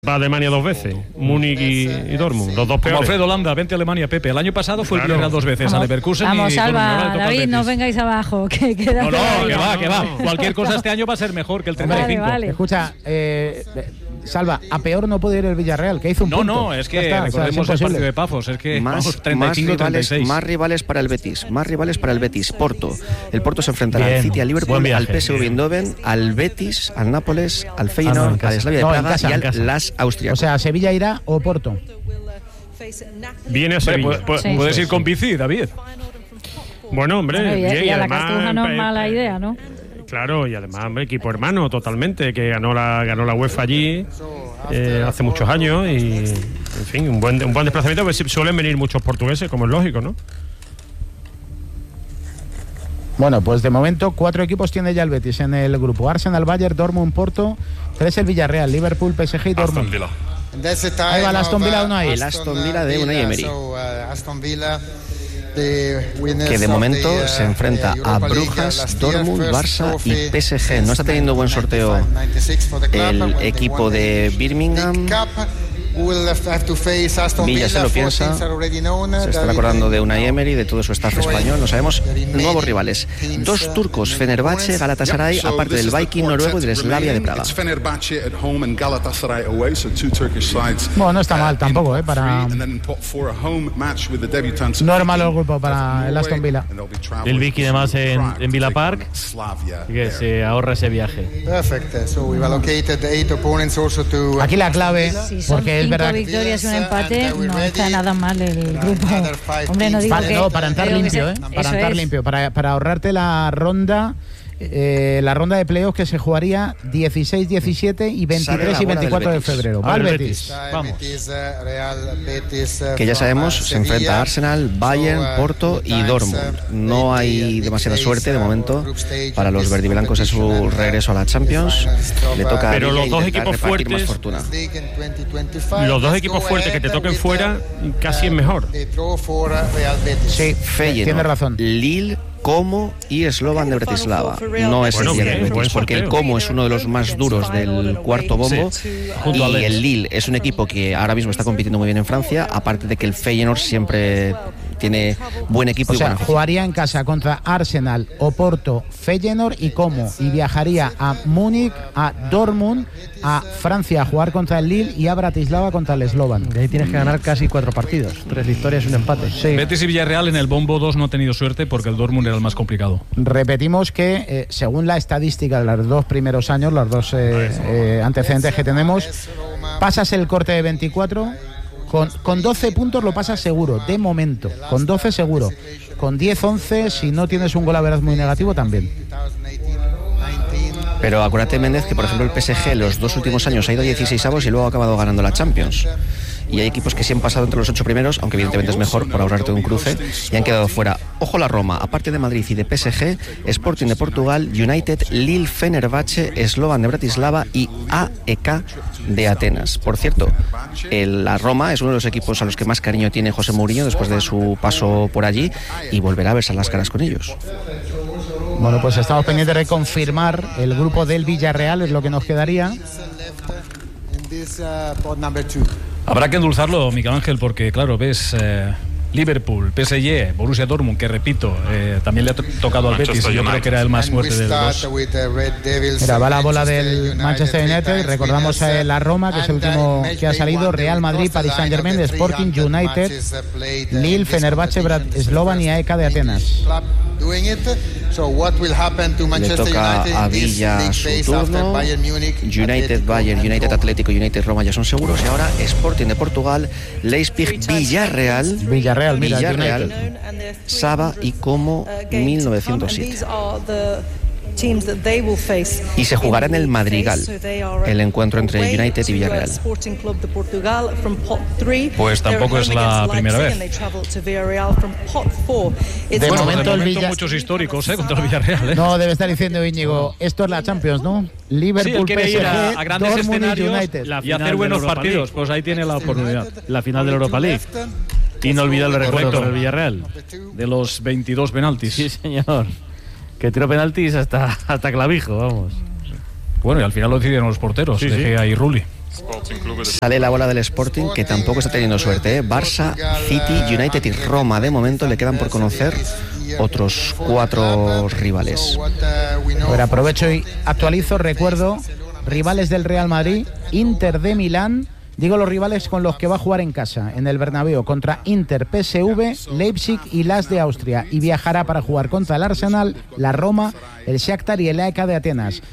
Va a Alemania 2 veces, Múnich y Dortmund, los dos peores. Como Alfredo Landa, vente a Alemania, Pepe. El año pasado fue el Villarreal 2 veces, a Leverkusen vamos, y Salva, David, no vengáis abajo. Que no, que va. Cualquier cosa este año va a ser mejor que el 35. Vale. Escucha, Salva, a peor no puede ir el Villarreal, que hizo un punto. No, es que recordemos el partido de Pafos, es que más rivales para el Betis, Porto. El Porto se enfrentará al City, al Liverpool, al PSV Eindhoven, al Betis, al Nápoles, al Feyenoord, al Slavia de Praga y al Las Austria. O sea, ¿Sevilla irá o Porto? Viene a Sevilla. Puedes ir con bici, David. Bueno, hombre, bien, y a la Cartuja no es mala idea, ¿no? Claro, y además, hombre, equipo hermano totalmente, que ganó la UEFA allí hace muchos años y, en fin, un buen desplazamiento, porque suelen venir muchos portugueses, como es lógico, ¿no? Bueno, pues de momento 4 equipos tiene ya el Betis en el grupo: Arsenal, Bayern, Dortmund, Porto, 3 el Villarreal, Liverpool, PSG y Dortmund. Ahí va el Aston Villa, el Aston Villa de Unai Emery, que de momento se enfrenta a Brujas, Dortmund, Barça y PSG. No está teniendo buen sorteo el equipo de Birmingham. Villa se lo piensa, se está acordando de Unai Emery, de todo su staff español. No sabemos. Nuevos rivales: 2 turcos, Fenerbahce, Galatasaray, aparte del Viking noruego y del Slavia de Praga. Bueno, no está mal tampoco, para... No es malo el grupo para el Aston Villa. El Viking además en Villa Park, que se ahorra ese viaje. Aquí la clave, porque es verdad, 5 victorias y un empate, no está nada mal el grupo. Hombre, no digo para entrar limpio, para entrar limpio, para ahorrarte la ronda de playoffs que se jugaría 16, 17 y 23 y 24 de febrero. Va el Betis. Vamos. Que ya sabemos, se enfrenta a Arsenal, Bayern, Porto y Dortmund. No hay demasiada suerte de momento para los verdiblancos en su regreso a la Champions. Le toca a pero los dos equipos fuertes, que te toquen fuera, casi es mejor. Sí, Feyenoord, tiene razón. Lille, Como y Slovan de Bratislava. No es el Betis, porque el Como es uno de los más duros del cuarto bombo, y el Lille es un equipo que ahora mismo está compitiendo muy bien en Francia, aparte de que el Feyenoord siempre tiene buen equipo. O sea, jugaría en casa contra Arsenal, Oporto, Feyenoord y Como, y viajaría a Múnich, a Dortmund, a Francia a jugar contra el Lille y a Bratislava contra el Slovan. Y ahí tienes que ganar casi 4 partidos, 3 victorias y un empate. Sí. Betis y Villarreal en el bombo 2 no ha tenido suerte porque el Dortmund era el más complicado. Repetimos que según la estadística de los 2 primeros años, los 2 antecedentes que tenemos, pasas el corte de 24, con 12 puntos lo pasas seguro, de momento, con 12 seguro, con 10, 11, si no tienes un gol a veras muy negativo también. Pero acuérdate, Méndez, que por ejemplo el PSG los 2 últimos años ha ido a 16avos y luego ha acabado ganando la Champions. Y hay equipos que sí han pasado entre los 8 primeros, aunque evidentemente es mejor por ahorrarte un cruce, y han quedado fuera. Ojo la Roma, aparte de Madrid y de PSG, Sporting de Portugal, United, Lille, Fenerbahce, Slovan de Bratislava y AEK de Atenas. Por cierto, la Roma es uno de los equipos a los que más cariño tiene José Mourinho después de su paso por allí, y volverá a verse las caras con ellos. Bueno, pues estamos pendientes de confirmar el grupo del Villarreal, es lo que nos quedaría. Habrá que endulzarlo, Miguel Ángel, porque claro, ves Liverpool, PSG, Borussia Dortmund, que repito, también le ha tocado al Betis, yo creo que era el más fuerte de los dos. Mira, va la bola del Manchester United, recordamos a la Roma, que es el último que ha salido, Real Madrid, Paris Saint-Germain, Sporting, United, Lille, Fenerbahce, Slovan y AEK de Atenas. Le toca a Villa su turno. United, Bayern, United Atlético, United Roma ya son seguros, y ahora Sporting de Portugal, Leipzig, Villarreal, Saba y Como 1907. Y se jugará en el Madrigal el encuentro entre United y Villarreal. Pues tampoco es la primera vez. De momento el Villarreal, muchos históricos contra el Villarreal. No, debe estar diciendo Íñigo, esto es la Champions, ¿no? Liverpool, sí, PSG, a grandes Dortmund escenarios y United. y hacer buenos partidos. Pues ahí tiene la oportunidad. La final de la Europa League. Inolvidable recuerdo para el Villarreal. De los 22 penaltis. Sí, señor. Que tiró penaltis hasta Clavijo, vamos. Bueno, y al final lo decidieron los porteros, De Gea y Rulli. Sale la bola del Sporting, que tampoco está teniendo suerte, ¿eh? Barça, City, United y Roma. De momento le quedan por conocer otros 4 rivales. A ver, aprovecho y actualizo, recuerdo, rivales del Real Madrid, Inter de Milán. Digo los rivales con los que va a jugar en casa, en el Bernabéu, contra Inter, PSV, Leipzig y Las de Austria. Y viajará para jugar contra el Arsenal, la Roma, el Shakhtar y el AEK de Atenas.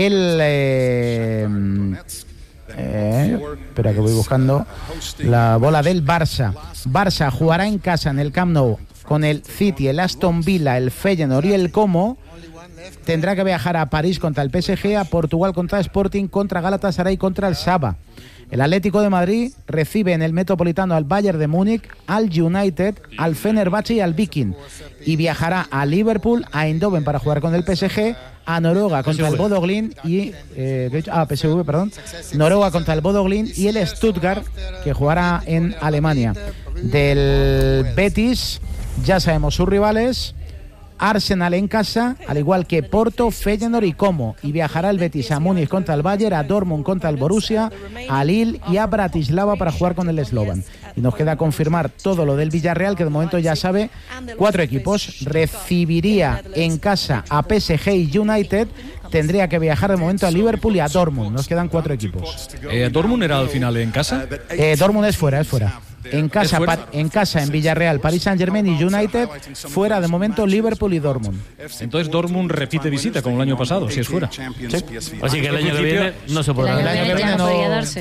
Espera que voy buscando la bola del Barça. Barça jugará en casa en el Camp Nou con el City, el Aston Villa, el Feyenoord y el Como. Tendrá que viajar a París contra el PSG, a Portugal contra Sporting, contra Galatasaray, contra el Saba. El Atlético de Madrid recibe en el Metropolitano al Bayern de Múnich, al United, al Fenerbahce y al Viking. Y viajará a Liverpool, a Eindhoven para jugar con el PSG, a Noruega contra el Bodo Glimt y PSV, perdón. Noruega contra el Bodo Glimt y el Stuttgart, que jugará en Alemania. Del Betis ya sabemos sus rivales. Arsenal en casa, al igual que Porto, Feyenoord y Como. Y viajará el Betis a Múnich contra el Bayern, a Dortmund contra el Borussia, a Lille y a Bratislava para jugar con el Slovan. Y nos queda confirmar todo lo del Villarreal, que de momento ya sabe, 4 equipos. Recibiría en casa a PSG y United. Tendría que viajar de momento a Liverpool y a Dortmund. Nos quedan 4 equipos. ¿Dortmund era al final en casa? Dortmund es fuera. En casa, en Villarreal, Paris Saint-Germain y United. Fuera de momento Liverpool y Dortmund. Entonces Dortmund repite visita como el año pasado, si es fuera. Sí. Así que el año que viene no se podrá. El año que viene no podría darse.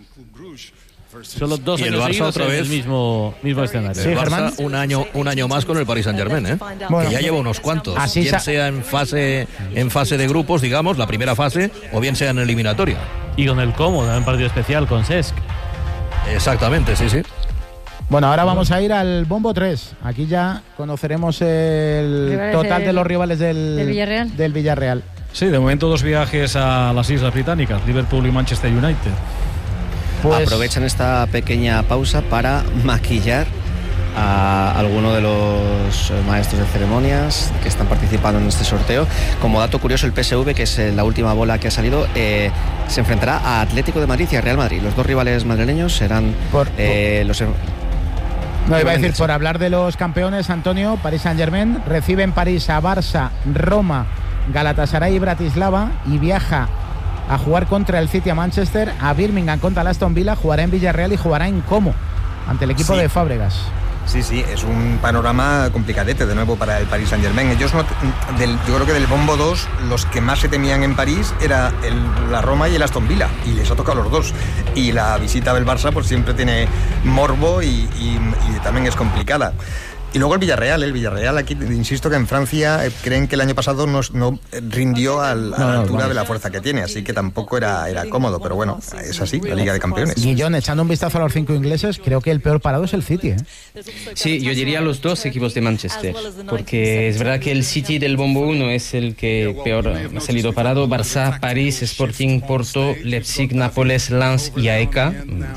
Solo 2 años seguidos otra vez el mismo escenario. Sí, el Barça un año más con el Paris Saint-Germain, ¿eh? Bueno, que ya lleva unos cuantos. Bien sea en fase de grupos, digamos, la primera fase, o bien sea en eliminatoria. Y con el Como, en partido especial con Cesc. Exactamente, sí. Bueno, ahora vamos a ir al Bombo 3. Aquí ya conoceremos el total de los rivales del Villarreal. Sí, de momento 2 viajes a las Islas Británicas, Liverpool y Manchester United. Pues aprovechan esta pequeña pausa para maquillar a alguno de los maestros de ceremonias que están participando en este sorteo. Como dato curioso, el PSV, que es la última bola que ha salido, se enfrentará a Atlético de Madrid y a Real Madrid. Los 2 rivales madrileños serán los... No, iba a decir, por hablar de los campeones, Antonio, Paris Saint-Germain recibe en París a Barça, Roma, Galatasaray y Bratislava, y viaja a jugar contra el City a Manchester, a Birmingham contra el Aston Villa, jugará en Villarreal y jugará en Como, ante el equipo de Fábregas. Sí, es un panorama complicadete de nuevo para el Paris Saint-Germain. Yo creo que del Bombo 2 los que más se temían en París era la Roma y el Aston Villa, y les ha tocado los 2. Y la visita del Barça pues siempre tiene morbo y también es complicada. Y luego el Villarreal aquí, insisto que en Francia creen que el año pasado no rindió a la altura de la fuerza que tiene, así que tampoco era cómodo, pero bueno, es así, la Liga de Campeones. Guillón, echando un vistazo a los 5 ingleses, creo que el peor parado es el City, ¿eh? Sí, yo diría los 2 equipos de Manchester, porque es verdad que el City del Bombo 1 es el que peor ha salido parado. Barça, París, Sporting, Porto, Leipzig, Nápoles, Lens y AEK,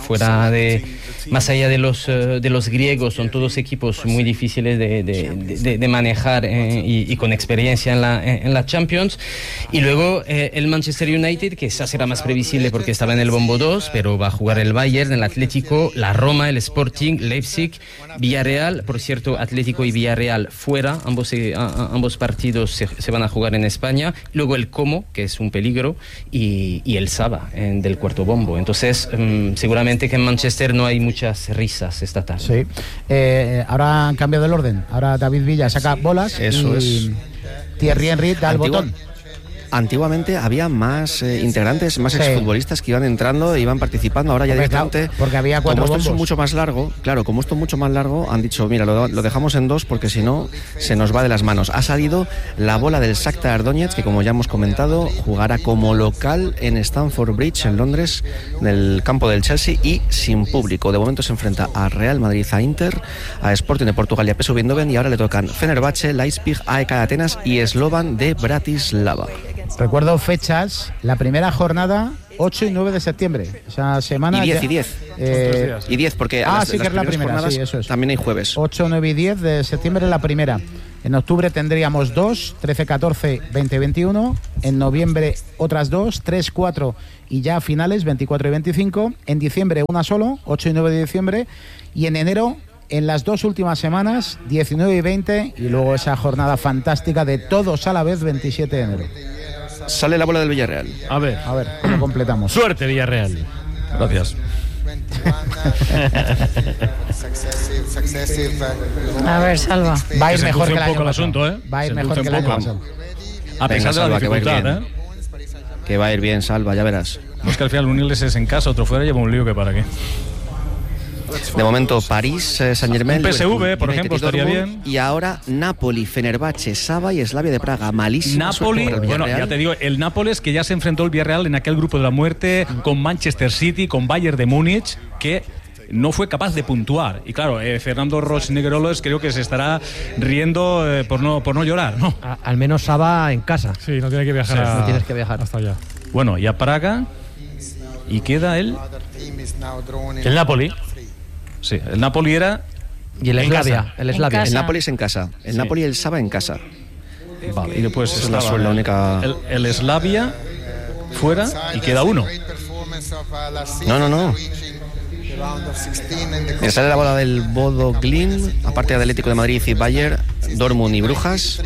más allá de los griegos, son todos equipos muy difíciles de manejar y con experiencia en la Champions. Y luego el Manchester United, que esa será más previsible porque estaba en el Bombo 2, pero va a jugar el Bayern, el Atlético, la Roma, el Sporting, Leipzig, Villarreal. Por cierto, Atlético y Villarreal fuera, ambos partidos se van a jugar en España. Luego el Como, que es un peligro, y el Saba del cuarto bombo. Entonces seguramente que en Manchester no hay muchas risas esta tarde. Sí. Ahora han cambiado el orden. Ahora David Villa saca bolas. Eso es. Thierry Henry da el botón. Antiguamente había más integrantes, más exfutbolistas que iban entrando e iban participando. Ahora ya directamente, porque había 4 bombos. Como esto es mucho más largo, han dicho, mira, lo dejamos en 2 porque si no se nos va de las manos. Ha salido la bola del Shakhtar Donetsk, que como ya hemos comentado, jugará como local en Stamford Bridge, en Londres, en el campo del Chelsea y sin público. De momento se enfrenta a Real Madrid, a Inter, a Sporting de Portugal y a PSV Eindhoven, y ahora le tocan Fenerbahce, Leipzig, AEK de Atenas y Slovan de Bratislava. Recuerdo fechas, la primera jornada 8 y 9 de septiembre. Esa semana. Y 10. Y 10, porque sí que es la primera, sí, eso es. También hay jueves. 8, 9 y 10 de septiembre es la primera. En octubre tendríamos 2, 13, 14, 20, 21. En noviembre otras 2, 3, 4 y ya finales, 24 y 25. En diciembre una solo, 8 y 9 de diciembre. Y en enero, en las 2 últimas semanas, 19 y 20. Y luego esa jornada fantástica de todos a la vez, 27 de enero. Sale la bola del Villarreal. A ver, lo completamos. Suerte, Villarreal. Gracias. A ver, Salva. Va a ir mejor que el año pasado. Asunto, ¿eh? Va a ir mejor que el año pasado. A pesar de la dificultad, Que va a ir bien, Salva, ya verás. No es que al final unirles es en casa, otro fuera, lleva un lío que para qué. De momento, París, Saint-Germain, un PSV, por ejemplo, estaría bien. Y ahora Napoli, Fenerbahce, Saba y Slavia de Praga. Malísimo. Napoli, bueno, ya te digo, el Nápoles que ya se enfrentó el Villarreal en aquel grupo de la muerte con Manchester City, con Bayern de Múnich, que no fue capaz de puntuar. Y claro, Fernando Roch-Negrolos creo que se estará riendo por no llorar, ¿no? Al menos Saba en casa. Sí, no tiene que viajar. No tienes que viajar hasta allá. Bueno, y a Praga. Y queda el Napoli. Sí, el Napoli era. Y el Slavia. El Napoli es en casa. El Napoli y el Saba en casa. Vale, y después es la única. El Slavia fuera y queda uno. No. Me sale la bola del Bodo Glimt, aparte de Atlético de Madrid y Bayern, Dortmund y Brujas.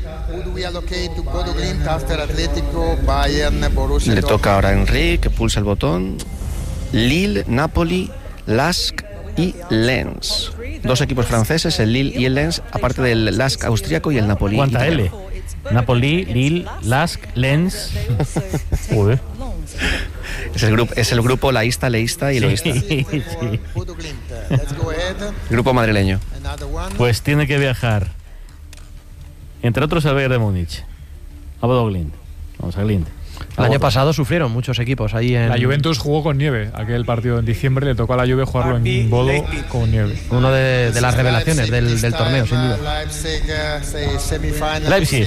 Le toca ahora a Henry, que pulsa el botón. Lille, Napoli, Lask y Lens. 2 equipos franceses, el Lille y el Lens, aparte del Lask austríaco y el Napoli. ¿Cuánta L? Napoli, Lille, Lask, Lens. Uy. Es el grupo laísta, leísta y loísta. Sí. Grupo madrileño. Pues tiene que viajar, entre otros, al Bayern de Múnich, a Bodo Glimt. Vamos a Glimt. El año pasado sufrieron muchos equipos ahí en... La Juventus jugó con nieve. Aquel partido en diciembre le tocó a la Juve jugarlo en Bodo con nieve. Uno de las revelaciones del torneo, sin duda. Leipzig.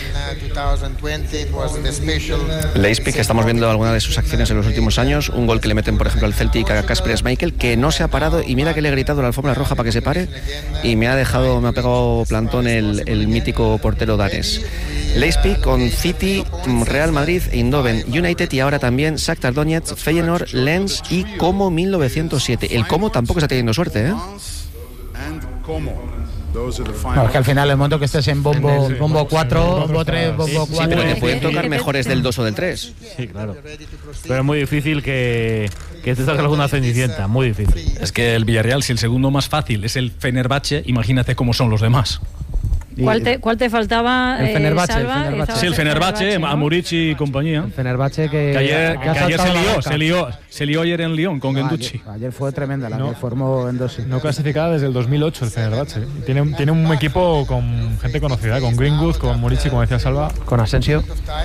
Leipzig, que estamos viendo algunas de sus acciones en los últimos años. Un gol que le meten, por ejemplo, al Celtic a Kasper Schmeichel, que no se ha parado. Y mira que le he gritado a la alfombra roja para que se pare. Y me ha pegado plantón el mítico portero danés. Leipzig con City, Real Madrid e Eindhoven United, y ahora también Shakhtar Donetsk, Feyenoord, Lens y Como 1907. El Como tampoco está teniendo suerte, ¿eh? No, es que al final, el momento que estés en bombo 4, bombo 3, bombo 4... Sí, pero te pueden tocar mejores del 2 o del 3. Sí, claro. Pero es muy difícil que te toque alguna cenicienta, muy difícil. Es que el Villarreal, si el segundo más fácil es el Fenerbahce, imagínate cómo son los demás. ¿Cuál te faltaba? El Fenerbahce. Salva? Sí, el Fenerbahce, Amuric y compañía. El Fenerbahce que ayer se lió ayer en Lyon con Guendouzi. Ayer fue tremenda la que formó en dos. No clasificada desde el 2008 el Fenerbahce. Tiene un equipo con gente conocida, con Greenwood, con Amuric, como decía Salva. Con Asensio.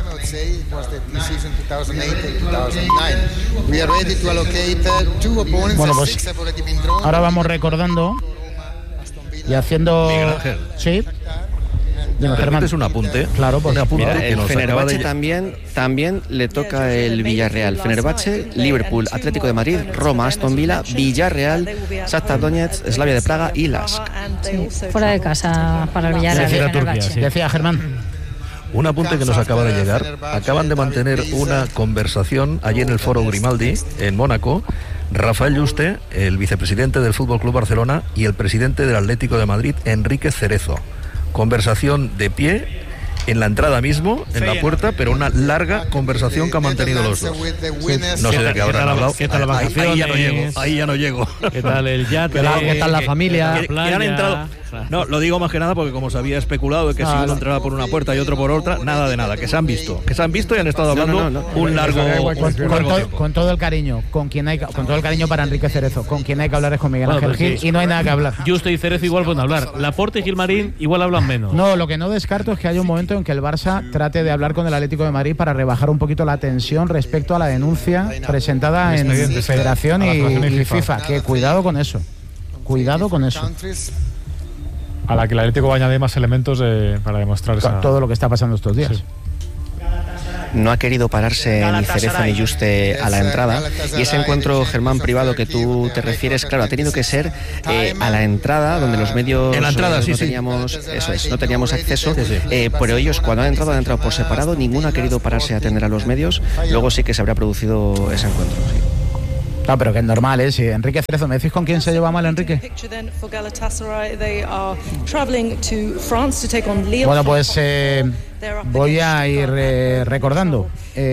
Bueno, pues ahora vamos recordando y haciendo... Miguel Ángel. Sí. ¿Permites un apunte? Claro, porque mira, el Fenerbahce también le toca el Villarreal. Fenerbahce, Liverpool, Atlético de Madrid, Roma, Aston Villa, Villarreal, Shakhtar Donetsk, Slavia de Praga y Lask. Sí, fuera de casa para el Villarreal. Decía Germán. Un apunte que nos acaba de llegar. Acaban de mantener una conversación allí en el Foro Grimaldi, en Mónaco, Rafael Yuste, el vicepresidente del Fútbol Club Barcelona, y el presidente del Atlético de Madrid, Enrique Cerezo. Conversación de pie en la entrada mismo, en la puerta, pero una larga conversación que han mantenido los dos. No sé de qué habrán hablado. ¿Qué tal las vacaciones? Ahí ya no llego. ¿Qué tal el yate? ¿Qué tal la familia? Que han entrado. No, lo digo más que nada porque como se había especulado de que si uno entraba por una puerta y otro por otra, nada de nada, que se han visto y han estado hablando un largo tiempo. Con todo el cariño, con todo el cariño para Enrique Cerezo, con quien hay que hablar es con Miguel Ángel Gil, y no hay nada que hablar. Justo y Cerezo igual pueden hablar. Laporte y Gilmarín igual hablan menos. No, lo que no descarto es que haya un momento en que el Barça trate de hablar con el Atlético de Madrid para rebajar un poquito la tensión respecto a la denuncia presentada en Federación y FIFA. Que cuidado con eso. A la que el Atlético va a añadir más elementos para demostrar todo lo que está pasando estos días. Sí. no ha querido pararse ni Cerezo ni Juste a la entrada, y ese encuentro, Germán, privado que tú te refieres, claro, ha tenido que ser a la entrada, donde los medios en la entrada, no teníamos acceso, pero ellos cuando han entrado por separado, ninguno ha querido pararse a atender a los medios, luego sí que se habrá producido ese encuentro, sí. No, pero que es normal, ¿eh? Si Enrique Cerezo, ¿me decís con quién se lleva mal Enrique? Bueno, pues voy a ir recordando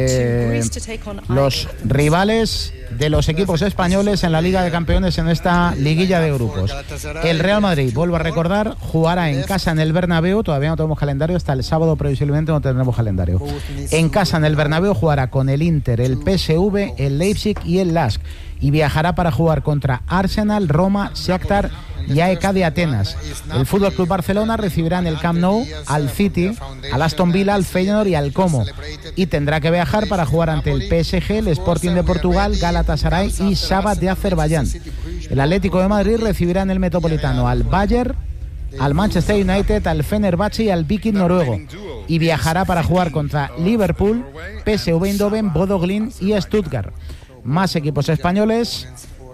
los rivales de los equipos españoles en la Liga de Campeones en esta liguilla de grupos. El Real Madrid, vuelvo a recordar, jugará en casa en el Bernabéu. Todavía no tenemos calendario, hasta el sábado previsiblemente no tendremos calendario. En casa en el Bernabéu jugará con el Inter, el PSV, el Leipzig y el Lask, y viajará para jugar contra Arsenal, Roma, Shakhtar y AEK de Atenas. El Fútbol Club Barcelona recibirá en el Camp Nou al City, al Aston Villa, al Feyenoord y al Como, y tendrá que viajar para jugar ante el PSG, el Sporting de Portugal, Galatasaray y Shabak de Azerbaiyán. El Atlético de Madrid recibirá en el Metropolitano al Bayern, al Manchester United, al Fenerbahce y al Viking noruego, y viajará para jugar contra Liverpool, PSV Eindhoven, Bodo Glimt y Stuttgart. Más equipos españoles,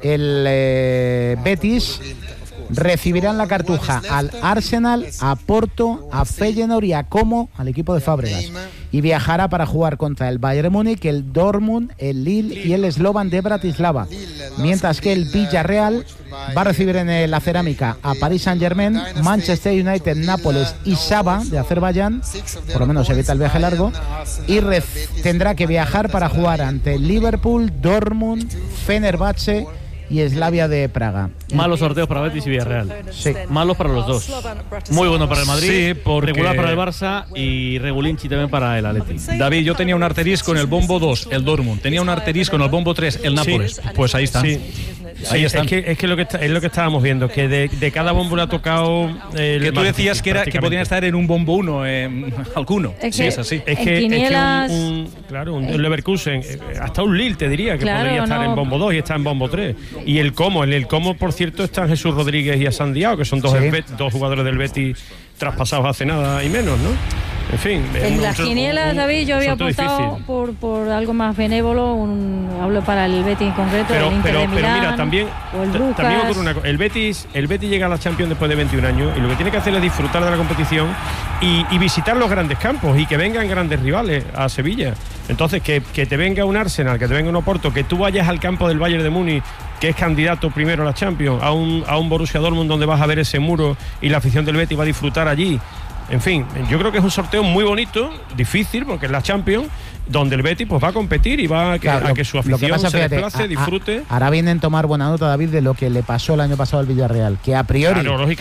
el Betis recibirá en la Cartuja al Arsenal, a Porto, a Feyenoord y a Como, al equipo de Fábregas, y viajará para jugar contra el Bayern Múnich, el Dortmund, el Lille y el Slovan de Bratislava, mientras que el Villarreal va a recibir en la Cerámica a Paris Saint-Germain, Manchester United, Nápoles y Shabak de Azerbaiyán, por lo menos evita el viaje largo, y tendrá que viajar para jugar ante Liverpool, Dortmund, Fenerbahce y Slavia de Praga. Malos sorteos para Betis y Villarreal. Sí. Malos para los dos. Muy bueno para el Madrid, sí, porque... regular para el Barça y regulinchi también para el Atleti. David, yo tenía un asterisco en el bombo 2, el Dortmund. Tenía un asterisco en el bombo 3, el Nápoles. Sí. Pues ahí están. Sí. Ahí están. Es que es lo que estábamos viendo, que de cada bombo le ha tocado... que tú decías que podían estar en un bombo 1, alguno. Sí, es así. Es que un Leverkusen, hasta un Lille te diría que podría estar en bombo 2 y está en bombo 3. Y el Como, por cierto, están Jesús Rodríguez y Hassan Diao, que son dos jugadores del Betis traspasados hace nada y menos, ¿no? En fin. En las quinielas, David, yo había apostado por algo más benévolo, hablo para el Betis en concreto, el Inter de Milán, pero mira, también ocurre una cosa. El Betis llega a la Champions después de 21 años y lo que tiene que hacer es disfrutar de la competición y visitar los grandes campos y que vengan grandes rivales a Sevilla. Entonces, que te venga un Arsenal, que te venga un Oporto, que tú vayas al campo del Bayern de Múnich, que es candidato primero a la Champions, a un Borussia Dortmund donde vas a ver ese muro y la afición del Betis va a disfrutar allí. En fin, yo creo que es un sorteo muy bonito, difícil, porque es la Champions, donde el Betis pues va a competir y va a que su afición se desplace, disfrute. Ahora vienen a tomar buena nota, David, de lo que le pasó el año pasado al Villarreal, que a priori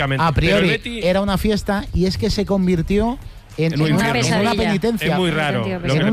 Betis era una fiesta y es que se convirtió en una penitencia. Es muy raro.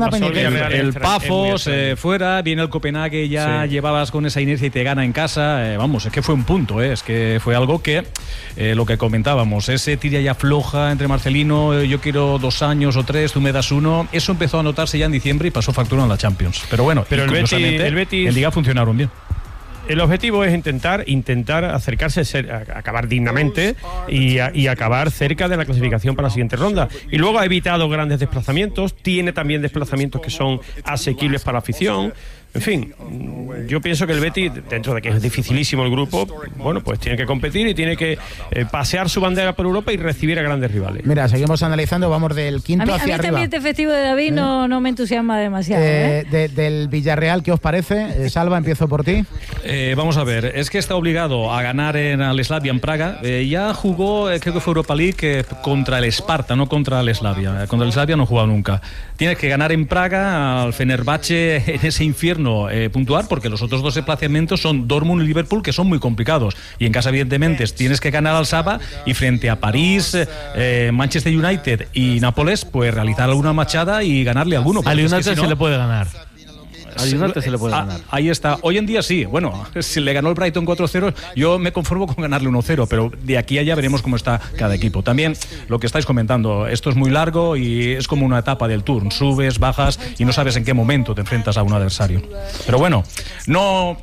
El Pafos fuera, viene el Copenhague, ya llevabas con esa inercia y te gana en casa. Vamos, es que fue un punto, es que fue algo que, lo que comentábamos, ese tira ya floja entre Marcelino, yo quiero 2 años o 3, tú me das 1. Eso empezó a notarse ya en diciembre y pasó factura en la Champions. Pero bueno, el Betis en Liga funcionaron bien. El objetivo es intentar acercarse, acabar dignamente y acabar cerca de la clasificación para la siguiente ronda. Y luego ha evitado grandes desplazamientos, tiene también desplazamientos que son asequibles para la afición. En fin, yo pienso que el Betis, dentro de que es dificilísimo el grupo, bueno, pues tiene que competir y tiene que pasear su bandera por Europa y recibir a grandes rivales. Mira, seguimos analizando, vamos del quinto hacia arriba. A mí también este festivo de David no me entusiasma demasiado. Del Villarreal, ¿qué os parece? Salva, empiezo por ti. Vamos a ver, es que está obligado a ganar al Slavia en Praga. Ya jugó, creo que fue Europa League, contra el Sparta, no contra el Slavia. Contra el Slavia no ha jugado nunca. Tiene que ganar en Praga al Fenerbahce en ese infierno. Puntuar, porque los otros 2 desplazamientos son Dortmund y Liverpool, que son muy complicados, y en casa evidentemente tienes que ganar al Shabak y frente a París, Manchester United y Nápoles, pues realizar alguna machada y ganarle alguno. Al United se le puede ganar. Al United se le puede ganar. Ahí está. Hoy en día sí. Bueno, si le ganó el Brighton 4-0, yo me conformo con ganarle 1-0, pero de aquí a allá veremos cómo está cada equipo. También lo que estáis comentando, esto es muy largo y es como una etapa del Tour. Subes, bajas y no sabes en qué momento te enfrentas a un adversario. Pero bueno, no...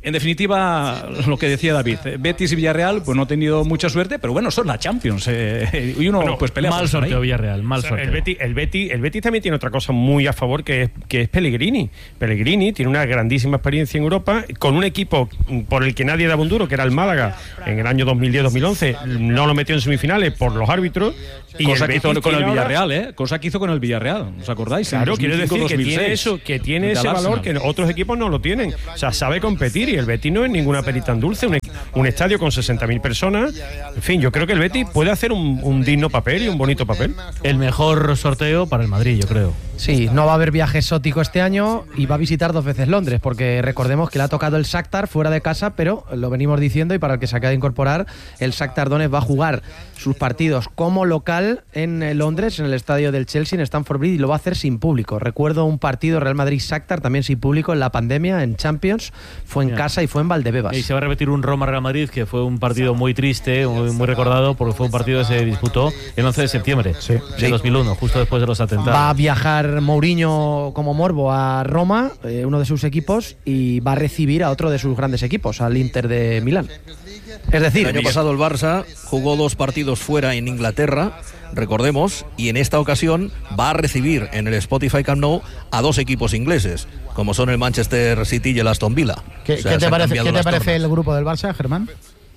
En definitiva, lo que decía David, Betis y Villarreal pues no han tenido mucha suerte, pero bueno, son la Champions. Y uno pues pelea. Mal sorteo Villarreal, mal sorteo. El Betis también tiene otra cosa muy a favor, que es Pellegrini. Pellegrini tiene una grandísima experiencia en Europa, con un equipo por el que nadie daba un duro, que era el Málaga, en el año 2010-2011. No lo metió en semifinales por los árbitros. Y cosa que hizo con el Villarreal, cosa que hizo con el Villarreal, ¿os acordáis? Claro, quiero decir que tiene eso, que tiene ese valor que otros equipos no lo tienen. O sea, sabe competir, y el Betis no es ninguna perita tan dulce, un estadio con 60.000 personas. En fin, yo creo que el Betis puede hacer un digno papel y un bonito papel. El mejor sorteo para el Madrid, yo creo. Sí, no va a haber viaje exótico este año y va a visitar 2 veces Londres, porque recordemos que le ha tocado el Shakhtar fuera de casa, pero lo venimos diciendo, y para el que se acaba de incorporar, el Shakhtar Donetsk va a jugar sus partidos como local en Londres, en el estadio del Chelsea, en Stamford Bridge, y lo va a hacer sin público. Recuerdo un partido Real Madrid-Shakhtar también sin público en la pandemia, en Champions, fue en casa y fue en Valdebebas. Y se va a repetir un Roma-Real Madrid, que fue un partido muy triste, muy recordado, porque fue un partido que se disputó el 11 de septiembre de 2001, justo después de los atentados. Va a viajar Mourinho como morbo a Roma, uno de sus equipos, y va a recibir a otro de sus grandes equipos, al Inter de Milán. Es decir, el año pasado el Barça jugó 2 partidos fuera en Inglaterra, recordemos, y en esta ocasión va a recibir en el Spotify Camp Nou a 2 equipos ingleses, como son el Manchester City y el Aston Villa. ¿Qué te parece el grupo del Barça, Germán?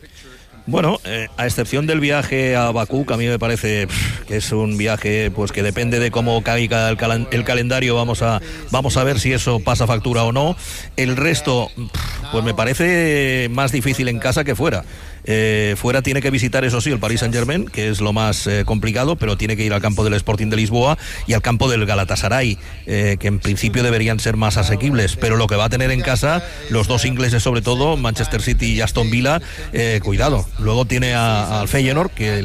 Bueno, a excepción del viaje a Bakú, que a mí me parece que es un viaje pues que depende de cómo caiga el calendario, vamos a ver si eso pasa factura o no. El resto, pues me parece más difícil en casa que fuera. Fuera tiene que visitar, eso sí, el Paris Saint-Germain, que es lo más complicado, pero tiene que ir al campo del Sporting de Lisboa y al campo del Galatasaray, que en principio deberían ser más asequibles, pero lo que va a tener en casa los 2 ingleses, sobre todo Manchester City y Aston Villa, cuidado. Luego tiene al Feyenoord, que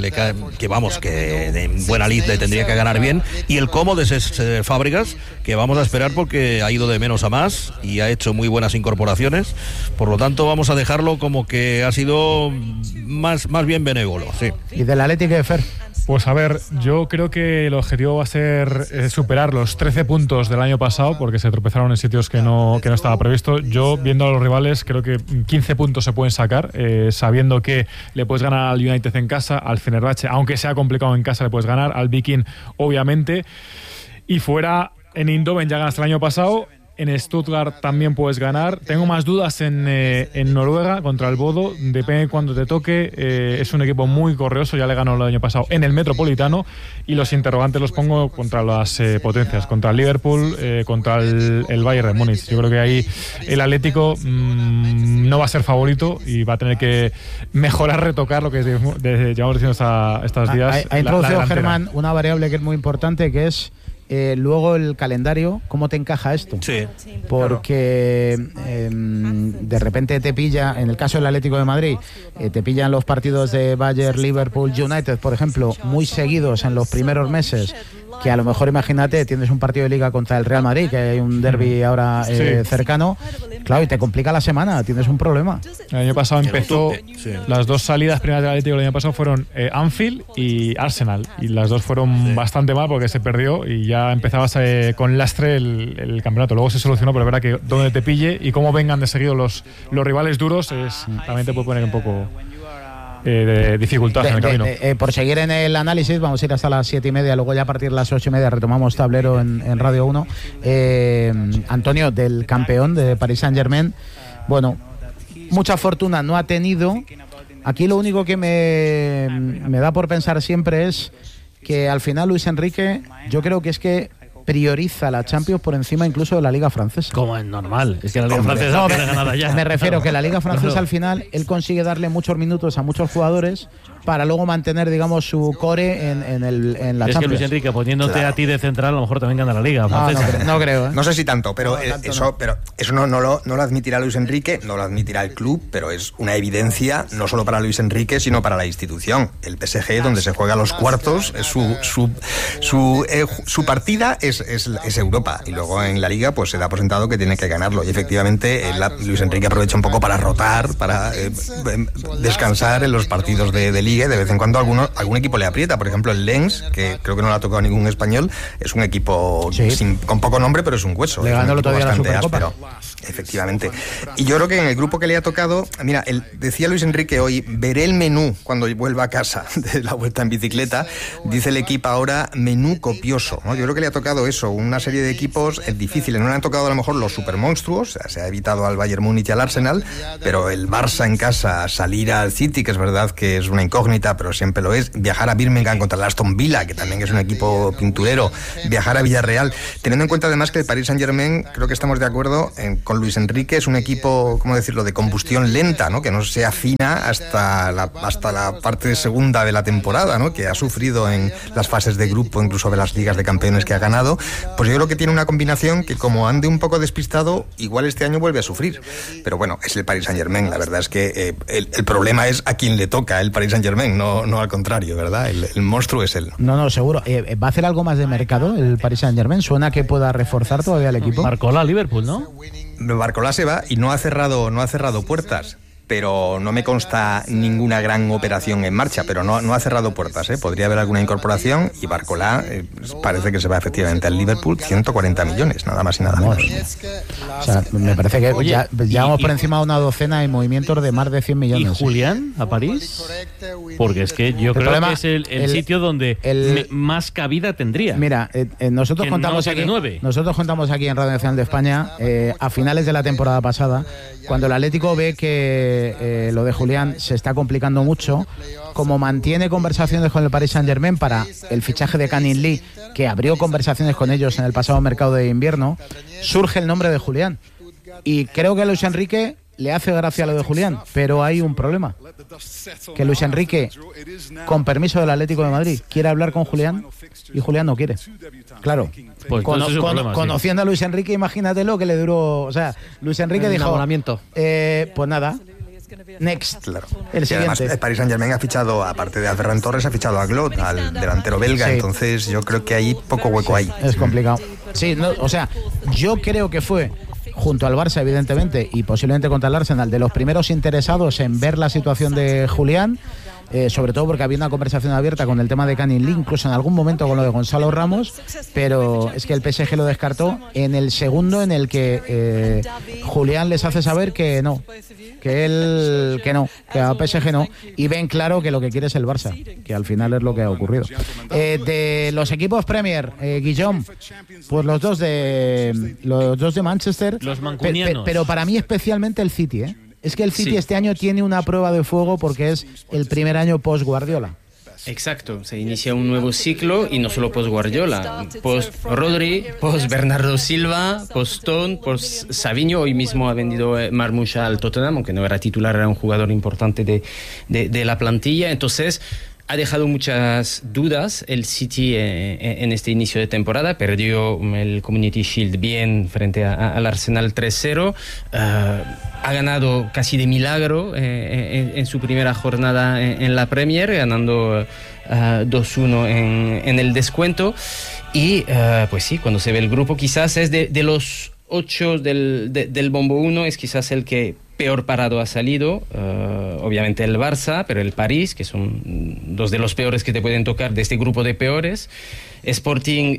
en buena lid le tendría que ganar bien, y el Como de Cesc Fábregas, que vamos a esperar porque ha ido de menos a más y ha hecho muy buenas incorporaciones. Por lo tanto, vamos a dejarlo como que ha sido más bien benévolo. Sí. ¿Y del Atlético de Fer? Pues a ver, yo creo que el objetivo va a ser superar los 13 puntos del año pasado, porque se tropezaron en sitios que no estaba previsto. Yo, viendo a los rivales, creo que 15 puntos se pueden sacar, sabiendo que le puedes ganar al United en casa, al Fenerbahce, aunque sea complicado en casa, le puedes ganar, al Viking, obviamente, y fuera en Eindhoven ya ganaste el año pasado. En Stuttgart también puedes ganar. Tengo más dudas en Noruega contra el Bodo. Depende cuando te toque. Es un equipo muy correoso. Ya le ganó el año pasado en el Metropolitano. Y los interrogantes los pongo contra las potencias. Contra el Liverpool, contra el Bayern de Múnich. Yo creo que ahí el Atlético no va a ser favorito y va a tener que mejorar, retocar lo que llevamos diciendo estos días. Ha introducido Germán una variable que es muy importante, que es luego el calendario. ¿Cómo te encaja esto? Sí. Porque de repente te pilla, en el caso del Atlético de Madrid, te pillan los partidos de Bayern, Liverpool, United, por ejemplo, muy seguidos en los primeros meses, que a lo mejor, imagínate, tienes un partido de Liga contra el Real Madrid, que hay un derbi ahora cercano, claro, y te complica la semana, tienes un problema. El año pasado empezó, las 2 salidas primeras del Atlético el año pasado fueron Anfield y Arsenal, y las 2 fueron bastante mal porque se perdió y ya empezabas con lastre el campeonato. Luego se solucionó, pero es verdad que donde te pille y cómo vengan de seguido los rivales duros, también te puede poner un poco de dificultad en el camino. Por seguir en el análisis, vamos a ir hasta las 7:30, luego ya a partir de las 8:30 retomamos tablero en Radio 1. Antonio, del campeón de Paris Saint-Germain, bueno, mucha fortuna no ha tenido. Aquí lo único que me da por pensar siempre es que al final Luis Enrique, yo creo que es que prioriza la Champions por encima incluso de la Liga Francesa. Como es normal, es que la Liga Francesa tiene ganada ya. Me refiero que la Liga Francesa al final él consigue darle muchos minutos a muchos jugadores para luego mantener, digamos, su core en la Champions. Es que Luis Enrique, poniéndote a ti de central, a lo mejor también gana la Liga Francesa. No creo. No sé si tanto, pero eso no lo admitirá Luis Enrique, no lo admitirá el club, pero es una evidencia no solo para Luis Enrique, sino para la institución. El PSG, donde se juega los cuartos, su partida es Europa, y luego en la Liga pues se da por sentado que tiene que ganarlo, y efectivamente Luis Enrique aprovecha un poco para rotar, para descansar en los partidos de Liga. De vez en cuando algún equipo le aprieta. Por ejemplo, el Lens, que creo que no le ha tocado a ningún español, es un equipo con poco nombre, pero es un hueso. Le ganó el otro día la Supercopa. Efectivamente. Y yo creo que en el grupo que le ha tocado, mira, decía Luis Enrique hoy, veré el menú cuando vuelva a casa de la vuelta en bicicleta. Dice el equipo ahora, menú copioso, ¿no? Yo creo que le ha tocado eso, una serie de equipos difíciles. No le han tocado a lo mejor los supermonstruos, se ha evitado al Bayern Múnich y al Arsenal, pero el Barça en casa, salir al City, que es verdad que es una incógnita, pero siempre lo es, viajar a Birmingham contra el Aston Villa, que también es un equipo pinturero, viajar a Villarreal, teniendo en cuenta además que el Paris Saint-Germain, creo que estamos de acuerdo con Luis Enrique, es un equipo, ¿cómo decirlo?, de combustión lenta, ¿no? Que no se afina hasta la parte segunda de la temporada, ¿no? Que ha sufrido en las fases de grupo, incluso de las ligas de campeones que ha ganado. Pues yo creo que tiene una combinación que, como ande un poco despistado, igual este año vuelve a sufrir. Pero bueno, es el Paris Saint-Germain. La verdad es que el problema es a quien le toca el Paris Saint-Germain, no al contrario, ¿verdad? El monstruo es él. No, seguro. ¿Va a hacer algo más de mercado el Paris Saint-Germain? ¿Suena que pueda reforzar todavía el equipo? Barcola, Liverpool, ¿no? Barcola se va y no ha cerrado puertas, pero no me consta ninguna gran operación en marcha, pero no ha cerrado puertas, ¿eh? Podría haber alguna incorporación y Barcola parece que se va efectivamente al Liverpool, 140 millones, nada más y nada menos. O sea, me parece que ya vamos por encima de una docena de movimientos de más de 100 millones. ¿Y Julián a París? Porque es que yo creo que es el sitio donde más cabida tendría. Mira, nosotros contamos aquí en Radio Nacional de España, a finales de la temporada pasada, cuando el Atlético ve que lo de Julián se está complicando mucho, como mantiene conversaciones con el Paris Saint-Germain para el fichaje de Canning Lee, que abrió conversaciones con ellos en el pasado mercado de invierno, surge el nombre de Julián. Y creo que a Luis Enrique le hace gracia lo de Julián, pero hay un problema. Que Luis Enrique, con permiso del Atlético de Madrid, quiere hablar con Julián y Julián no quiere. Claro, pues conociendo a Luis Enrique, imagínate lo que le duró. O sea, Luis Enrique dijo, enamoramiento. Pues nada, next. Claro. El siguiente. Además, el Paris Saint-Germain ha fichado, aparte de a Ferran Torres, ha fichado a Glot, al delantero belga. Sí. Entonces yo creo que hay poco hueco ahí. Es complicado. Sí, o sea, yo creo que fue, junto al Barça, evidentemente, y posiblemente contra el Arsenal, de los primeros interesados en ver la situación de Julián, sobre todo porque había una conversación abierta con el tema de Canning Lee, incluso en algún momento con lo de Gonzalo Ramos, pero es que el PSG lo descartó en el segundo en el que Julián les hace saber que no, que a PSG no, y ven claro que lo que quiere es el Barça, que al final es lo que ha ocurrido. De los equipos Premier, Guillaume, pues los dos de Manchester, los mancunianos, pero para mí especialmente el City, ¿eh? Es que el City este año tiene una prueba de fuego porque es el primer año post-Guardiola. Exacto, se inicia un nuevo ciclo y no solo post-Guardiola, post-Rodri, post-Bernardo Silva, post-Stone, post-Savinho. Hoy mismo ha vendido Marmoush al Tottenham, aunque no era titular, era un jugador importante de la plantilla. Entonces ha dejado muchas dudas el City en este inicio de temporada. Perdió el Community Shield bien frente al Arsenal 3-0. Ha ganado casi de milagro en su primera jornada en la Premier, ganando 2-1 en el descuento. Y pues sí, cuando se ve el grupo, quizás es de los 8 del Bombo 1, es quizás el que peor parado ha salido. Obviamente el Barça, pero el París, que son dos de los peores que te pueden tocar de este grupo de peores. Sporting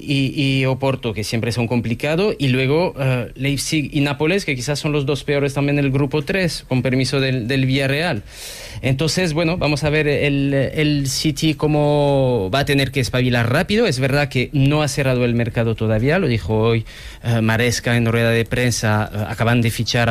y Oporto, que siempre son complicados, y luego Leipzig y Nápoles, que quizás son los dos peores también del grupo 3, con permiso del Villarreal. Entonces, bueno, vamos a ver el City cómo va a tener que espabilar rápido. Es verdad que no ha cerrado el mercado todavía, lo dijo hoy Maresca en rueda de prensa. Acaban de fichar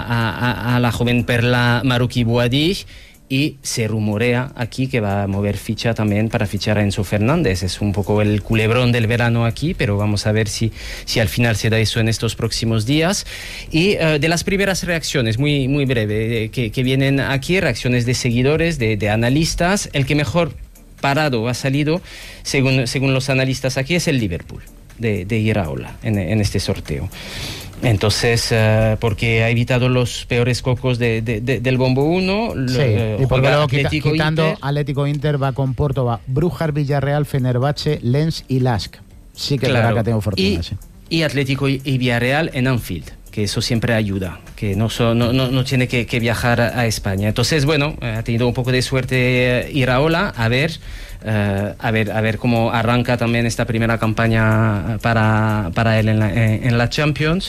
a la joven perla Marouki Bouhaddi, y se rumorea aquí que va a mover ficha también para fichar a Enzo Fernández. Es un poco el culebrón del verano aquí, pero vamos a ver si al final se da eso en estos próximos días. Y de las primeras reacciones, muy, muy breve, que vienen aquí, reacciones de seguidores, de analistas, el que mejor parado ha salido, según los analistas aquí, es el Liverpool de Iraola en este sorteo. Entonces, porque ha evitado los peores cocos del Bombo 1. Y porque luego quitando Atlético Inter, va con Porto, va Brujas, Villarreal, Fenerbahce, Lens y Lask. Sí que claro, que tengo fortuna. Y Atlético y Villarreal en Anfield, que eso siempre ayuda, que no tiene que viajar a España. Entonces, bueno, ha tenido un poco de suerte Iraola, a ver a ver cómo arranca también esta primera campaña para él en la Champions.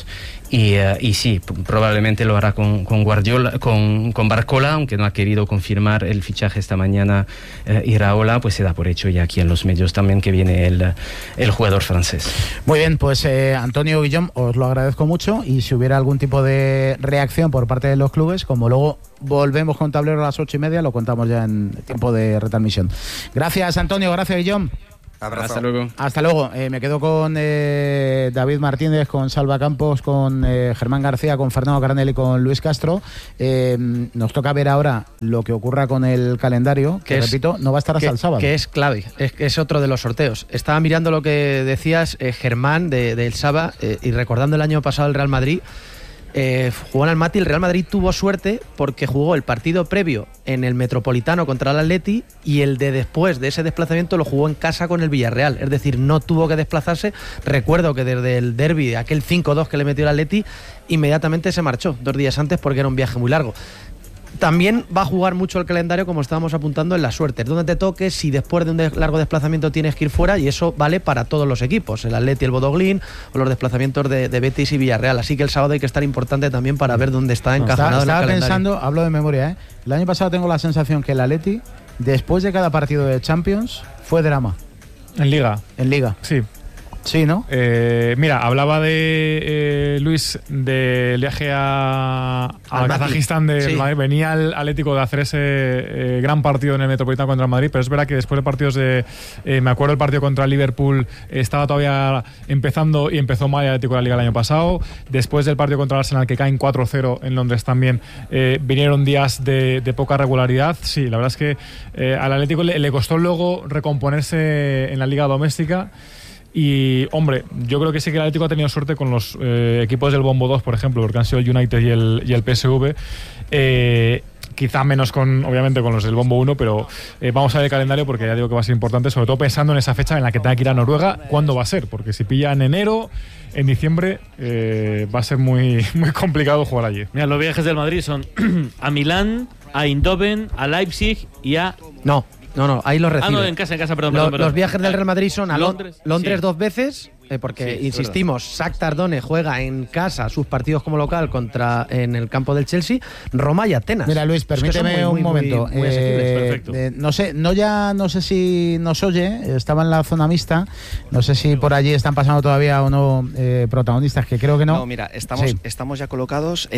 Y sí, probablemente lo hará con Guardiola, con Barcola, aunque no ha querido confirmar el fichaje esta mañana. Iraola, pues se da por hecho ya aquí en los medios también que viene el jugador francés. Muy bien, pues Antonio Guillón, os lo agradezco mucho, y si hubiera algún tipo de reacción por parte de los clubes, como luego volvemos con Tablero a las 8:30, lo contamos ya en tiempo de retransmisión. Gracias, Antonio, gracias, Guillón. Abrazo. Hasta luego. Hasta luego. Me quedo con David Martínez, con Salva Campos, con Germán García, con Fernando Carnel y con Luis Castro. Nos toca ver ahora lo que ocurra con el calendario, que repito, no va a estar hasta el sábado. Que es clave, es otro de los sorteos. Estaba mirando lo que decías, Germán, del Saba, y recordando el año pasado el Real Madrid. Jugó en Almaty. El Real Madrid tuvo suerte porque jugó el partido previo en el Metropolitano contra el Atleti, y el de después de ese desplazamiento lo jugó en casa con el Villarreal, es decir, no tuvo que desplazarse. Recuerdo que desde el derbi, aquel 5-2 que le metió el Atleti, inmediatamente se marchó 2 días antes porque era un viaje muy largo. También va a jugar mucho el calendario, como estábamos apuntando, en la suerte, donde te toques, si después de un largo desplazamiento tienes que ir fuera, y eso vale para todos los equipos, el Atleti, el Bodoglín, o los desplazamientos de Betis y Villarreal. Así que el sábado hay que estar importante también para ver dónde está encajonado en el calendario. Estaba pensando, hablo de memoria, el año pasado tengo la sensación que el Atleti, después de cada partido de Champions, fue drama. En Liga. En Liga. Sí. Sí, ¿no? Mira, hablaba de Luis del viaje a Kazajistán del Madrid. Venía el Atlético de hacer ese gran partido en el Metropolitano contra el Madrid, pero es verdad que después de partidos me acuerdo el partido contra el Liverpool, estaba todavía empezando y empezó mal el Atlético de la Liga el año pasado. Después del partido contra el Arsenal, que caen 4-0 en Londres también, vinieron días de poca regularidad. Sí, la verdad es que al Atlético le costó luego recomponerse en la Liga doméstica. Y, hombre, yo creo que sí que el Atlético ha tenido suerte con los equipos del Bombo 2, por ejemplo, porque han sido el United y el PSV. Quizá menos obviamente con los del Bombo 1, pero vamos a ver el calendario, porque ya digo que va a ser importante, sobre todo pensando en esa fecha en la que tenga que ir a Noruega. ¿Cuándo va a ser? Porque si pilla en enero, en diciembre, va a ser muy, muy complicado jugar allí. Mira, los viajes del Madrid son a Milán, a Eindhoven, a Leipzig y a... No, ahí los recibe. No, en casa, perdón. Los viajes del Real Madrid son a Londres sí. 2 veces, porque insistimos, Shakhtar Donetsk juega en casa sus partidos como local en el campo del Chelsea, Roma y Atenas. Mira, Luis, permíteme un momento. Muy perfecto. No sé si nos oye, estaba en la zona mixta, no sé si por allí están pasando todavía o no protagonistas, que creo que no. No, mira, estamos ya colocados.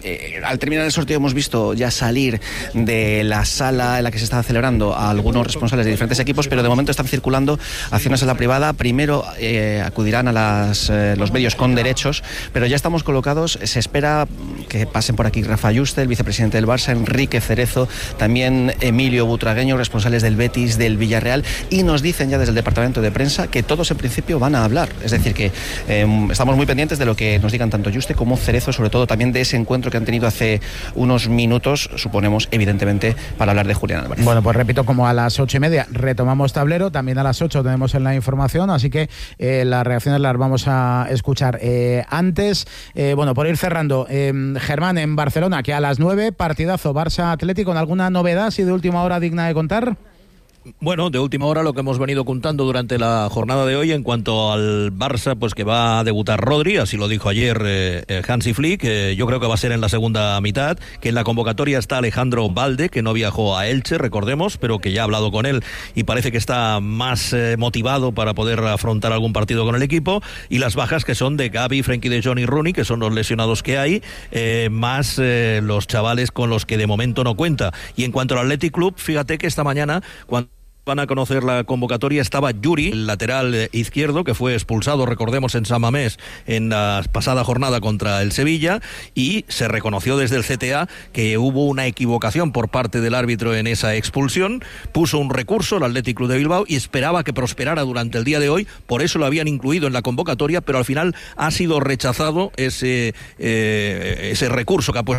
Al terminar el sorteo hemos visto ya salir de la sala en la que se estaba celebrando a algunos responsables de diferentes equipos, pero de momento están circulando hacia una sala privada. Primero acudirán a los medios con derechos, pero ya estamos colocados. Se espera que pasen por aquí Rafa Yuste, el vicepresidente del Barça, Enrique Cerezo, también Emilio Butragueño, responsables del Betis, del Villarreal, y nos dicen ya desde el departamento de prensa que todos en principio van a hablar. Es decir, que estamos muy pendientes de lo que nos digan tanto Yuste como Cerezo, sobre todo también de ese encuentro que han tenido hace unos minutos, suponemos, evidentemente, para hablar de Julián Álvarez. Bueno, pues repito, como a las 8:30 retomamos Tablero, también a las 8 tenemos en la información, así que las reacciones las vamos a escuchar. Antes, por ir cerrando, Germán, en Barcelona, que a las 9, partidazo Barça-Atlético, ¿con alguna novedad así de última hora digna de contar? Bueno, de última hora lo que hemos venido contando durante la jornada de hoy en cuanto al Barça, pues que va a debutar Rodri, así lo dijo ayer Hansi Flick, yo creo que va a ser en la segunda mitad, que en la convocatoria está Alejandro Balde, que no viajó a Elche, recordemos, pero que ya ha hablado con él y parece que está más motivado para poder afrontar algún partido con el equipo, y las bajas que son de Gavi, Frenkie de Jong y Rooney, que son los lesionados que hay, más los chavales con los que de momento no cuenta. Y en cuanto al Athletic Club, fíjate que esta mañana, cuando van a conocer la convocatoria, estaba Yuri, el lateral izquierdo, que fue expulsado, recordemos, en San Mamés en la pasada jornada contra el Sevilla, y se reconoció desde el CTA que hubo una equivocación por parte del árbitro en esa expulsión. Puso un recurso el Athletic Club de Bilbao y esperaba que prosperara durante el día de hoy, por eso lo habían incluido en la convocatoria, pero al final ha sido rechazado ese recurso que ha puesto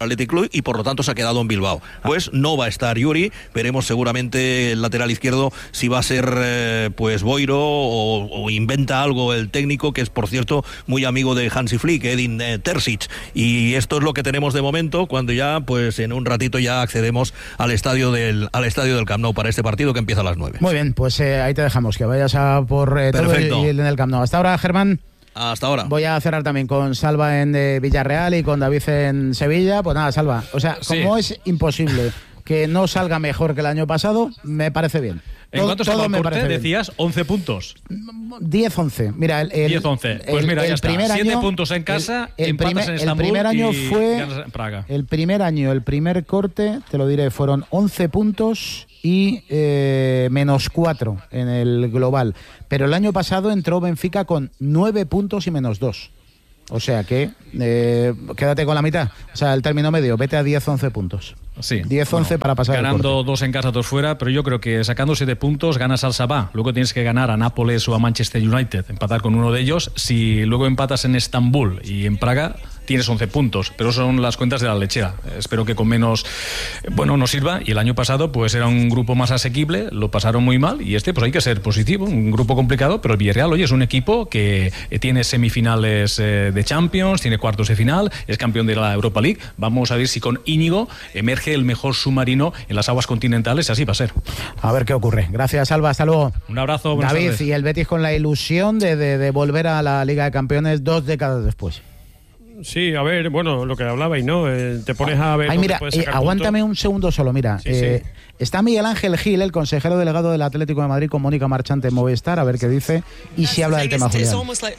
Athletic Club y por lo tanto se ha quedado en Bilbao. Pues no va a estar Yuri, veremos seguramente el lateral izquierdo si va a ser pues Boiro o inventa algo el técnico, que es por cierto muy amigo de Hansi Flick, Edin Terzic, y esto es lo que tenemos de momento, cuando ya pues en un ratito ya accedemos al estadio del Camp Nou para este partido que empieza a las 9. Muy bien, pues ahí te dejamos, que vayas a por todo en el Camp Nou. Hasta ahora, Germán. Hasta ahora. Voy a cerrar también con Salva en Villarreal y con David en Sevilla. Pues nada, Salva, o sea, como es imposible que no salga mejor que el año pasado, me parece bien. ¿En cuánto se me corte? Decías 11 puntos. 10-11. Mira, 10-11. Pues mira, ya está. 7 puntos en casa, empatas en Estambul, el primer año fue en Praga. El primer corte, te lo diré, fueron 11 puntos y -4 en el global. Pero el año pasado entró Benfica con 9 puntos y -2. O sea que quédate con la mitad. O sea, el término medio, vete a 10-11 puntos. Sí. 10-11 para pasar ganando el corte. 2 en casa, 2 fuera, pero yo creo que sacando 7 puntos ganas al Sabah. Luego tienes que ganar a Nápoles o a Manchester United, empatar con uno de ellos. Si luego empatas en Estambul y en Praga, tienes 11 puntos, pero son las cuentas de la lechera. Espero que con menos, nos sirva. Y el año pasado pues era un grupo más asequible, lo pasaron muy mal, y pues hay que ser positivo, un grupo complicado, pero el Villarreal, oye, es un equipo que tiene semifinales de Champions, tiene cuartos de final, es campeón de la Europa League. Vamos a ver si con Íñigo emerge el mejor submarino en las aguas continentales, y así va a ser. A ver qué ocurre. Gracias, Alba, hasta luego. Un abrazo, buenas David, tardes. Y el Betis con la ilusión de volver a la Liga de Campeones 2 décadas después. Sí, a ver, lo que hablabais, ¿no? Te pones a ver. Ay, mira, aguántame un segundo solo, mira. Sí. Está Miguel Ángel Gil, el consejero delegado del Atlético de Madrid, con Mónica Marchante en Movistar, a ver qué dice y si habla del tema Julián.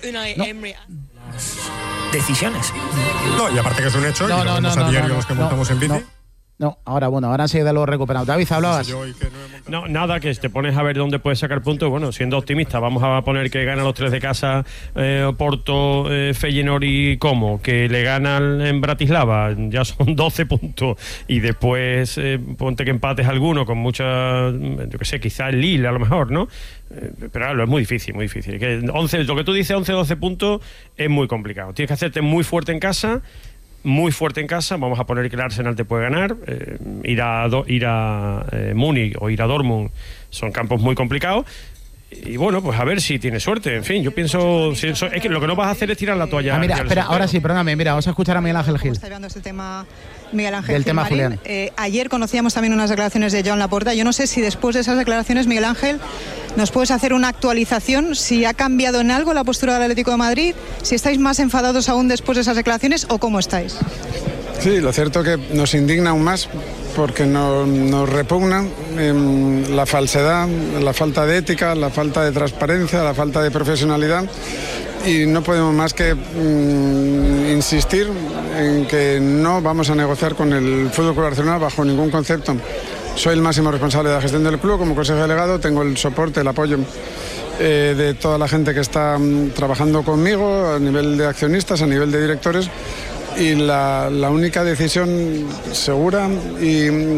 Decisiones. No, y aparte que es un hecho, y lo vemos a diario los que montamos en bici. No, ahora enseguida lo recuperado. David, hablabas. No, nada, que te pones a ver dónde puedes sacar puntos. Bueno, siendo optimista, vamos a poner que gana los 3 de casa, Porto, Feyenoord y Como, que le ganan en Bratislava, ya son 12 puntos. Y después ponte que empates alguno con mucha, yo qué sé, quizá el Lille a lo mejor, ¿no? Pero claro, es muy difícil, muy difícil. Que lo que tú dices, 11-12 puntos, es muy complicado. Tienes que hacerte muy fuerte en casa. Vamos a poner que el Arsenal te puede ganar, ir a Múnich o ir a Dortmund son campos muy complicados, y bueno, pues a ver si tienes suerte. En fin, yo pienso, es que lo que no vas a hacer es tirar la toalla. Mira, espera, ahora sí, perdóname, mira, vamos a escuchar a Miguel Ángel Gil. Está llevando este tema Miguel Ángel del tema Julián. Ayer conocíamos también unas declaraciones de Joan Laporta. Yo no sé si después de esas declaraciones, Miguel Ángel, ¿nos puedes hacer una actualización? Si ha cambiado en algo la postura del Atlético de Madrid, si estáis más enfadados aún después de esas declaraciones o cómo estáis. Sí, lo cierto que nos indigna aún más porque nos repugna la falsedad, la falta de ética, la falta de transparencia, la falta de profesionalidad, y no podemos más que insistir en que no vamos a negociar con el Fútbol Club Barcelona bajo ningún concepto. Soy el máximo responsable de la gestión del club como consejero delegado, tengo el soporte, el apoyo de toda la gente que está trabajando conmigo a nivel de accionistas, a nivel de directores, y la única decisión segura y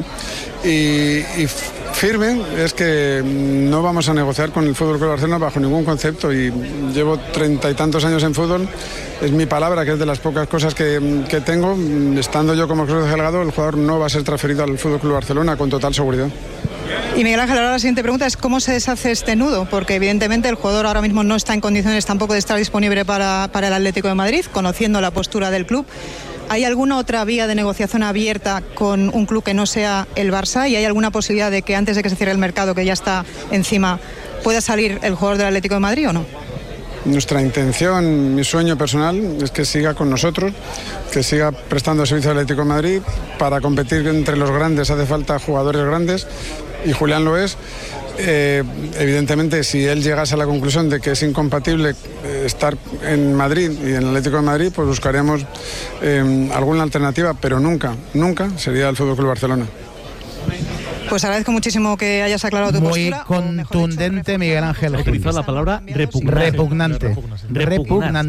firme es que no vamos a negociar con el Fútbol Club Barcelona bajo ningún concepto, y llevo 30 y tantos años en fútbol. Es mi palabra, que es de las pocas cosas que tengo. Estando yo como consejero delegado, el jugador no va a ser transferido al Fútbol Club Barcelona con total seguridad. Y Miguel Ángel, ahora la siguiente pregunta es ¿cómo se deshace este nudo? Porque evidentemente el jugador ahora mismo no está en condiciones tampoco de estar disponible para el Atlético de Madrid, conociendo la postura del club. ¿Hay alguna otra vía de negociación abierta con un club que no sea el Barça? ¿Y hay alguna posibilidad de que antes de que se cierre el mercado, que ya está encima, pueda salir el jugador del Atlético de Madrid o no? Nuestra intención, mi sueño personal, es que siga con nosotros, que siga prestando servicio al Atlético de Madrid. Para competir entre los grandes hace falta jugadores grandes, y Julián lo es. Evidentemente, si él llegase a la conclusión de que es incompatible estar en Madrid y en el Atlético de Madrid, pues buscaríamos alguna alternativa, pero nunca sería el Fútbol Club Barcelona. Pues agradezco muchísimo que hayas aclarado tu postura. Muy contundente, Miguel Ángel. Utilizó la palabra repugnante.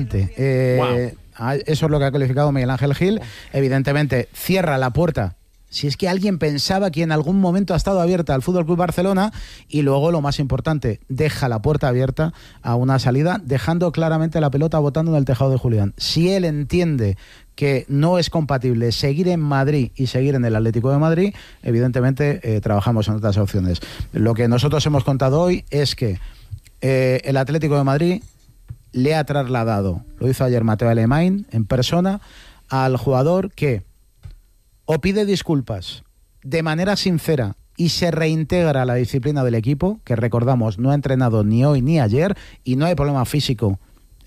Eso es lo que ha calificado Miguel Ángel Gil. Evidentemente, cierra la puerta Si es que alguien pensaba que en algún momento ha estado abierta al FC Barcelona, y luego, lo más importante, deja la puerta abierta a una salida, dejando claramente la pelota botando en el tejado de Julián. Si él entiende que no es compatible seguir en Madrid y seguir en el Atlético de Madrid, evidentemente trabajamos en otras opciones. Lo que nosotros hemos contado hoy es que el Atlético de Madrid le ha trasladado, lo hizo ayer Mateo Alemany en persona, al jugador que o pide disculpas de manera sincera y se reintegra a la disciplina del equipo, que recordamos no ha entrenado ni hoy ni ayer y no hay problema físico.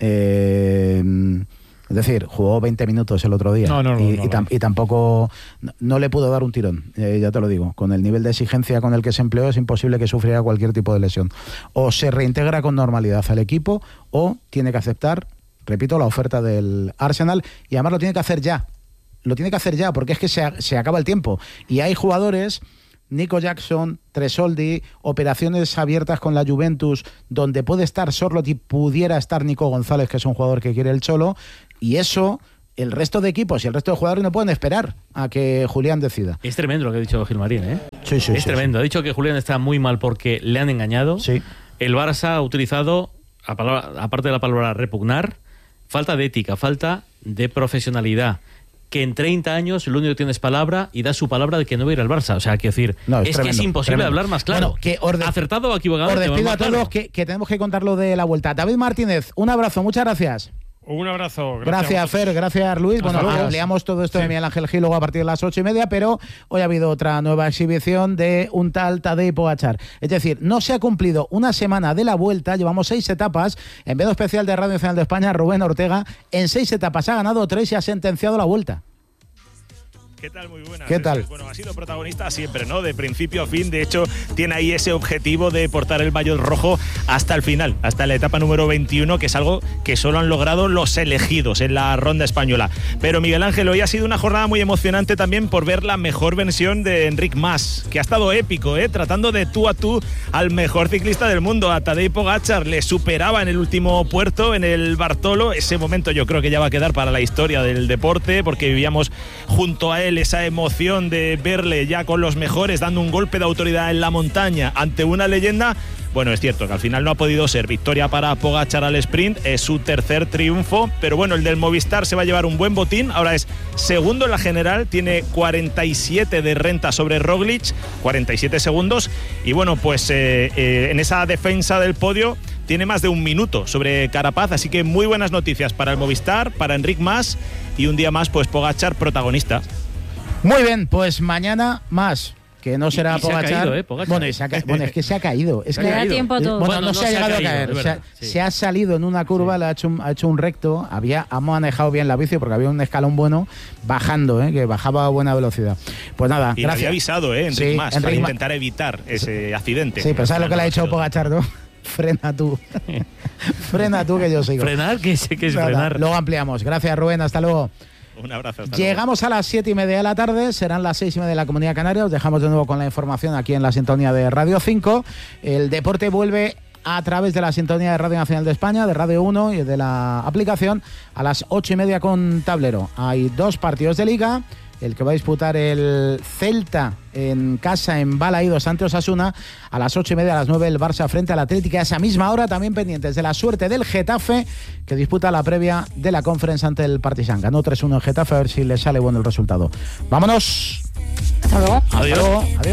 Es decir, jugó 20 minutos el otro día y tampoco no le pudo dar un tirón, ya te lo digo. Con el nivel de exigencia con el que se empleó es imposible que sufriera cualquier tipo de lesión. O se reintegra con normalidad al equipo o tiene que aceptar, repito, la oferta del Arsenal, y además lo tiene que hacer ya. Lo tiene que hacer ya, porque es que se acaba el tiempo. Y hay jugadores, Nico Jackson, Tresoldi, operaciones abiertas con la Juventus, donde puede estar Sorloth y pudiera estar Nico González, que es un jugador que quiere el Cholo, y eso el resto de equipos y el resto de jugadores no pueden esperar a que Julián decida. Es tremendo lo que ha dicho Gilmarín, ¿eh? Sí, es tremendo. Ha dicho que Julián está muy mal porque le han engañado. Sí. El Barça ha utilizado, aparte de la palabra repugnar, falta de ética, falta de profesionalidad. Que en 30 años lo único que tiene es palabra y da su palabra de que no va a ir al Barça. O sea, quiero decir, no, es tremendo, que es imposible hablar más claro. Bueno, acertado o equivocado. Os despido a todos, que tenemos que contar lo de la vuelta. David Martínez, un abrazo, muchas gracias. Un abrazo. Gracias Fer, gracias Luis. Bueno, ampliamos todo esto de Miguel Ángel Gil luego a partir de las 8:30, pero hoy ha habido otra nueva exhibición de un tal Tadej Pogačar. Es decir, no se ha cumplido una semana de la vuelta, llevamos 6 etapas. Enviado especial de Radio Nacional de España, Rubén Ortega, en 6 etapas ha ganado 3 y ha sentenciado la vuelta. ¿Qué tal? Muy buenas. ¿Qué tal? Bueno, ha sido protagonista siempre, ¿no? De principio a fin. De hecho, tiene ahí ese objetivo de portar el maillot rojo hasta el final, hasta la etapa número 21, que es algo que solo han logrado los elegidos en la ronda española. Pero Miguel Ángel, hoy ha sido una jornada muy emocionante también por ver la mejor versión de Enric Mas, que ha estado épico, tratando de tú a tú al mejor ciclista del mundo, a Tadej Pogačar. Le superaba en el último puerto, en el Bartolo. Ese momento yo creo que ya va a quedar para la historia del deporte, porque vivíamos junto a él esa emoción de verle ya con los mejores, dando un golpe de autoridad en la montaña ante una leyenda. Bueno, es cierto que al final no ha podido ser victoria para Pogačar al sprint, es su tercer triunfo, pero bueno, el del Movistar se va a llevar un buen botín. Ahora es segundo en la general, tiene 47 de renta sobre Roglic, 47 segundos, y bueno, pues en esa defensa del podio tiene más de un minuto sobre Carapaz, así que muy buenas noticias para el Movistar, para Enric Mas, y un día más pues Pogačar protagonista. Muy bien, pues mañana más. Que no será Pogačar. Bueno, es que se ha caído. Es que da tiempo a todo. Bueno, no se ha llegado a caer. Se ha salido en una curva, le ha hecho un recto. Ha manejado bien la bici porque había un escalón bueno bajando, que bajaba a buena velocidad. Pues nada, y gracias. Había avisado, Enric Mas, para intentar evitar ese accidente. Sí, pero ¿sabes lo que le ha dicho Pogačar, no? Frena tú. Frena tú que yo sigo. ¿Frenar? ¿Qué es frenar? Luego ampliamos. Gracias, Rubén. Hasta luego. Un abrazo. Llegamos a las 7:30 de la tarde, serán las 6:30 de la Comunidad Canaria. Os dejamos de nuevo con la información aquí en la sintonía de Radio 5. El deporte vuelve a través de la sintonía de Radio Nacional de España, de Radio 1 y de la aplicación a las 8:30 con tablero. Hay 2 partidos de Liga. El que va a disputar el Celta en casa en Balaídos ante Osasuna a las 8:30, a las 9 el Barça frente al Atlético. A esa misma hora también pendientes de la suerte del Getafe, que disputa la previa de la Conference ante el Partizan. Ganó 3-1 el Getafe, a ver si le sale bueno el resultado. ¡Vámonos! Hasta luego. Adiós. Adiós.